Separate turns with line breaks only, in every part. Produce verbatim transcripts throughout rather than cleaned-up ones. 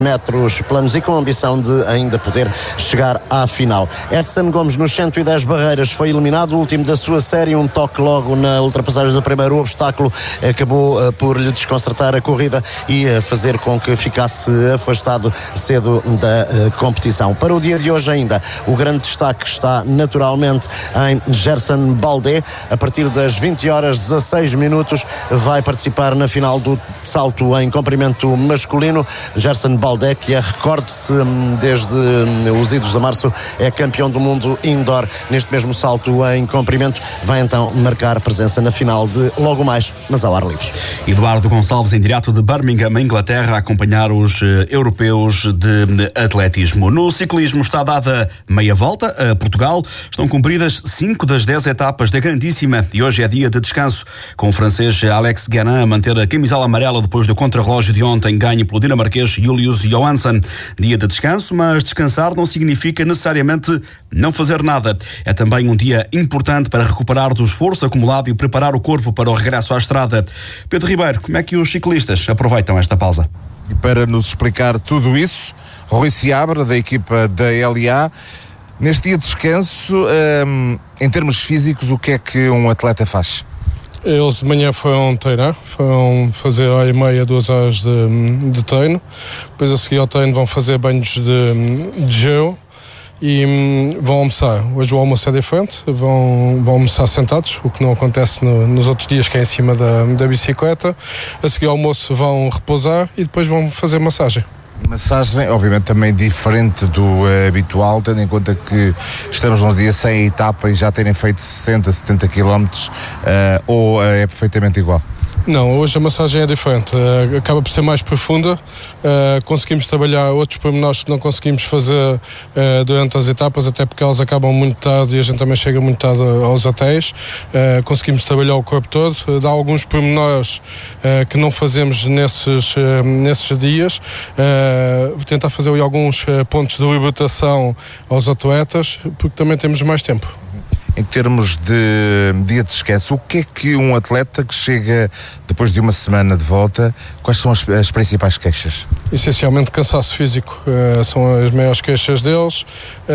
metros planos e com a ambição de ainda poder chegar à final. Edson Gomes nos cento e dez barreiras foi eliminado, o último da sua série, um toque logo na ultrapassagem do primeiro obstáculo acabou uh, por lhe desconcertar a corrida e uh, fazer com que ficasse afastado cedo da uh, competição. Para o dia de hoje ainda, o grande destaque está naturalmente em Gerson Baldé. A partir das vinte horas dezasseis minutos vai participar na final do salto em comprimento masculino. Gerson Baldé, que é, recorde-se, desde os idos de março, é campeão do mundo indoor neste mesmo salto em comprimento, vai então marcar presença na final de logo mais, mas ao ar livre.
Eduardo Gonçalves em direto de Birmingham, Inglaterra, a acompanhar os uh, europeus de atletismo. No ciclismo está dada meia volta a Portugal, estão cumpridas cinco das dez etapas da Grandíssima e hoje é dia de descanso, com o francês Alex Guérin a manter a camisola amarela depois do contrarrelógio de ontem ganho pelo dinamarquês Julius Johansson. Dia de descanso, mas descansar não significa necessariamente não fazer nada. É também um dia importante para recuperar do esforço acumulado e preparar o corpo para o regresso à estrada. Pedro Ribeiro, como é que os ciclistas aproveitam esta pausa?
E para nos explicar tudo isso, Rui Seabra, da equipa da L A. Neste dia de descanso, hum, em termos físicos, o que é que um atleta faz?
Eles de manhã foram treinar, foram fazer hora e meia, duas horas de, de treino. Depois a seguir ao treino vão fazer banhos de, de gelo e hum, vão almoçar. Hoje o almoço é diferente, vão, vão almoçar sentados, o que não acontece no, nos outros dias, que é em cima da, da bicicleta. A seguir ao almoço vão repousar e depois vão fazer massagem.
Massagem, obviamente, também diferente do uh, habitual, tendo em conta que estamos num dia sem etapa e já terem feito sessenta, setenta quilómetros, uh, ou uh, é perfeitamente igual?
Não, hoje a massagem é diferente, uh, acaba por ser mais profunda, uh, conseguimos trabalhar outros pormenores que não conseguimos fazer uh, durante as etapas, até porque elas acabam muito tarde e a gente também chega muito tarde aos hotéis. Uh, conseguimos trabalhar o corpo todo, uh, dá alguns pormenores uh, que não fazemos nesses, uh, nesses dias, uh, tentar fazer alguns uh, pontos de libertação aos atletas, porque também temos mais tempo.
Em termos de dia de descanso, o que é que um atleta que chega depois de uma semana de volta, quais são as, as principais queixas?
Essencialmente cansaço físico, uh, são as maiores queixas deles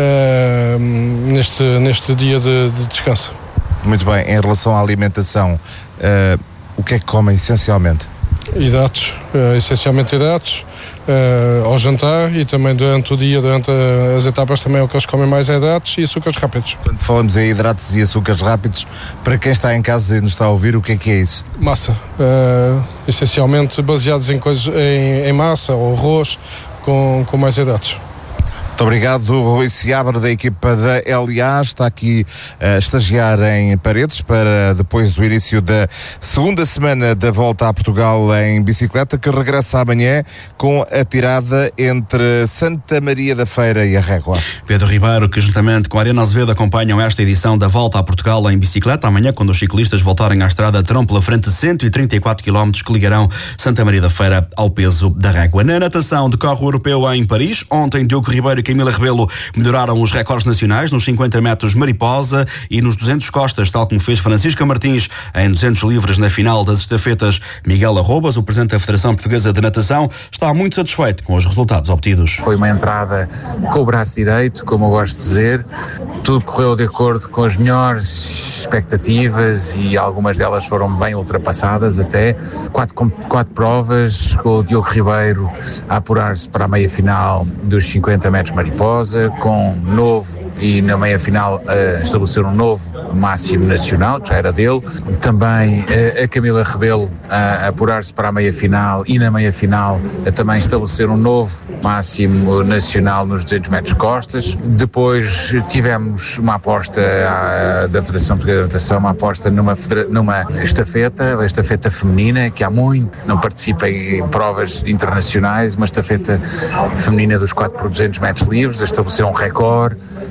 uh, neste, neste dia de, de descanso.
Muito bem, em relação à alimentação, uh, o que é que comem essencialmente?
Hidratos, uh, essencialmente hidratos, uh, ao jantar e também durante o dia, durante as etapas também o que eles comem mais é hidratos e açúcares rápidos.
Quando falamos em hidratos e açúcares rápidos, para quem está em casa e nos está a ouvir, o que é que é isso?
Massa, uh, essencialmente baseados em, coisas, em, em massa ou arroz com, com mais hidratos.
Muito obrigado, Rui Seabra, da equipa da L A, está aqui a estagiar em Paredes para depois do início da segunda semana da volta a Portugal em bicicleta, que regressa amanhã com a tirada entre Santa Maria da Feira e a Régua.
Pedro Ribeiro, que juntamente com a Ariana Azevedo acompanham esta edição da volta a Portugal em bicicleta. Amanhã, quando os ciclistas voltarem à estrada, terão pela frente cento e trinta e quatro quilómetros que ligarão Santa Maria da Feira ao peso da Régua. Na natação, decorre o europeu em Paris. Ontem, Diogo Ribeiro e Camila Rebelo melhoraram os recordes nacionais nos cinquenta metros mariposa e nos duzentos costas, tal como fez Francisca Martins em duzentos livres na final das estafetas. Miguel Arrobas, o presidente da Federação Portuguesa de Natação, está muito satisfeito com os resultados obtidos.
Foi uma entrada com o braço direito, como eu gosto de dizer. Tudo correu de acordo com as melhores expectativas e algumas delas foram bem ultrapassadas até. Quatro, quatro provas, com o Diogo Ribeiro a apurar-se para a meia-final dos cinquenta metros mariposa, com novo e na meia-final uh, estabelecer um novo máximo nacional, que já era dele. Também uh, a Camila Rebelo a uh, apurar-se para a meia-final e na meia-final uh, também estabelecer um novo máximo nacional nos duzentos metros costas. Depois tivemos uma aposta uh, da Federação Portuguesa de Natação, uma aposta numa, numa estafeta, a estafeta feminina, que há muito não participa em provas internacionais, uma estafeta feminina dos quatro por duzentos metros livres, a estabelecer um recorde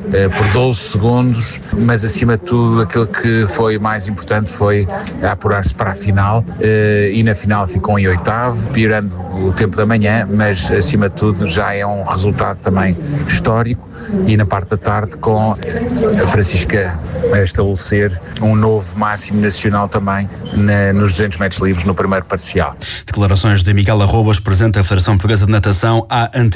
uh, por doze segundos, mas acima de tudo aquilo que foi mais importante foi apurar-se para a final, uh, e na final ficou em oitavo, piorando o tempo da manhã, mas acima de tudo já é um resultado também histórico, e na parte da tarde com a Francisca a estabelecer um novo máximo nacional também na, nos duzentos metros livres no primeiro parcial.
Declarações de Miguel Arrobas, presidente da Federação Portuguesa de Natação, à Antena.